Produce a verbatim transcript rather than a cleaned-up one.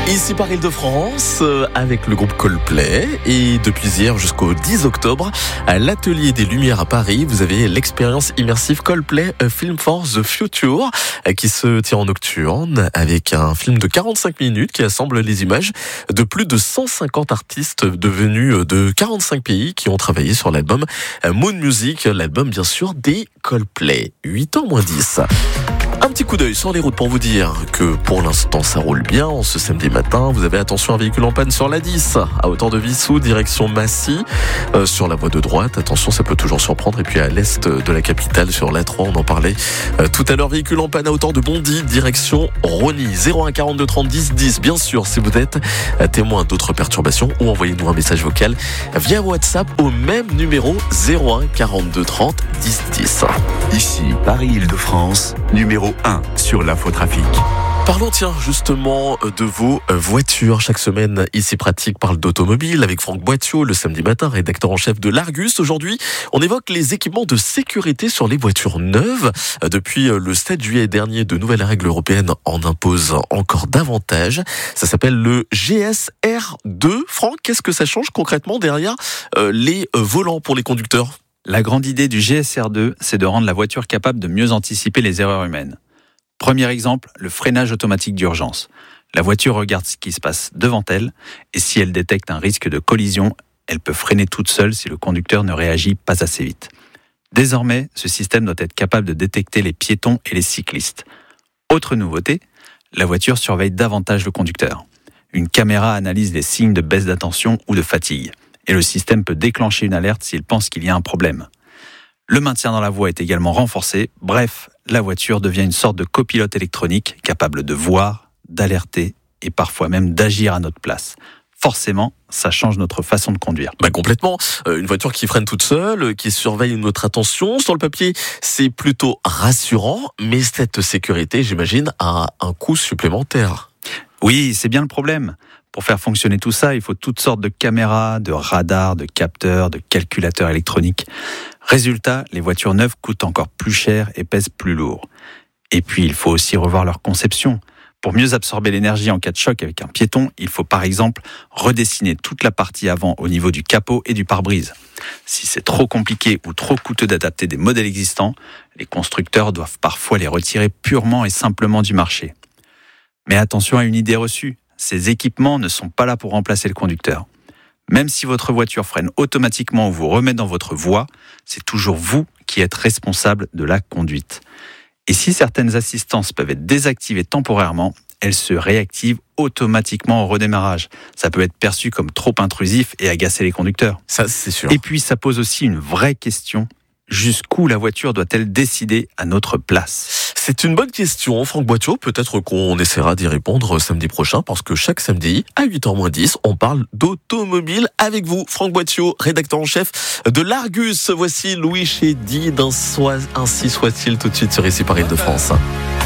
Ici par Île-de-France, avec le groupe Coldplay. Et depuis hier jusqu'au dix octobre, à l'Atelier des Lumières à Paris, vous avez l'expérience immersive Coldplay A Film for the Future, qui se tient en nocturne, avec un film de quarante-cinq minutes qui assemble les images de plus de cent cinquante artistes devenus de quarante-cinq pays qui ont travaillé sur l'album Moon Music, l'album bien sûr des Coldplay. huit ans moins dix. Un petit coup d'œil sur les routes pour vous dire que pour l'instant ça roule bien. Ce samedi matin, vous avez attention à un véhicule en panne sur l'A dix à hauteur de Vissou, direction Massy, euh, sur la voie de droite. Attention, ça peut toujours surprendre. Et puis à l'est de la capitale, sur l'A trois, on en parlait euh, tout à l'heure, véhicule en panne à hauteur de Bondy, direction Rosny. zéro un quarante-deux trente dix dix, bien sûr, si vous êtes témoin d'autres perturbations, ou envoyez-nous un message vocal via WhatsApp au même numéro zéro un quarante-deux trente dix dix. Ici, Paris-Île-de-France, numéro un sur l'infotrafic. Parlons tiens justement de vos voitures. Chaque semaine, Ici Pratique parle d'automobile avec Franck Boittiot le samedi matin, rédacteur en chef de l'Argus. Aujourd'hui, on évoque les équipements de sécurité sur les voitures neuves. Depuis le sept juillet dernier, de nouvelles règles européennes en imposent encore davantage. Ça s'appelle le G S R deux. Franck, qu'est-ce que ça change concrètement derrière euh, les volants pour les conducteurs ? La grande idée du G S R deux, c'est de rendre la voiture capable de mieux anticiper les erreurs humaines. Premier exemple, le freinage automatique d'urgence. La voiture regarde ce qui se passe devant elle et si elle détecte un risque de collision, elle peut freiner toute seule si le conducteur ne réagit pas assez vite. Désormais, ce système doit être capable de détecter les piétons et les cyclistes. Autre nouveauté, la voiture surveille davantage le conducteur. Une caméra analyse les signes de baisse d'attention ou de fatigue. Et le système peut déclencher une alerte s'il pense qu'il y a un problème. Le maintien dans la voie est également renforcé. Bref, la voiture devient une sorte de copilote électronique capable de voir, d'alerter et parfois même d'agir à notre place. Forcément, ça change notre façon de conduire. Bah complètement. Euh, une voiture qui freine toute seule, qui surveille notre attention. Sur le papier, c'est plutôt rassurant, mais cette sécurité, j'imagine, a un coût supplémentaire. Oui, c'est bien le problème. Pour faire fonctionner tout ça, il faut toutes sortes de caméras, de radars, de capteurs, de calculateurs électroniques. Résultat, les voitures neuves coûtent encore plus cher et pèsent plus lourd. Et puis, il faut aussi revoir leur conception. Pour mieux absorber l'énergie en cas de choc avec un piéton, il faut par exemple redessiner toute la partie avant au niveau du capot et du pare-brise. Si c'est trop compliqué ou trop coûteux d'adapter des modèles existants, les constructeurs doivent parfois les retirer purement et simplement du marché. Mais attention à une idée reçue. Ces équipements ne sont pas là pour remplacer le conducteur. Même si votre voiture freine automatiquement ou vous remet dans votre voie, c'est toujours vous qui êtes responsable de la conduite. Et si certaines assistances peuvent être désactivées temporairement, elles se réactivent automatiquement au redémarrage. Ça peut être perçu comme trop intrusif et agacer les conducteurs. Ça, c'est sûr. Et puis, ça pose aussi une vraie question. Jusqu'où la voiture doit-elle décider à notre place ? C'est une bonne question, Franck Boittiot. Peut-être qu'on essaiera d'y répondre samedi prochain, parce que chaque samedi, à huit heures moins dix, on parle d'automobile avec vous. Franck Boittiot, rédacteur en chef de l'Argus. Voici Louis Chédid, ainsi soit-il tout de suite sur Ici par Île-de-France.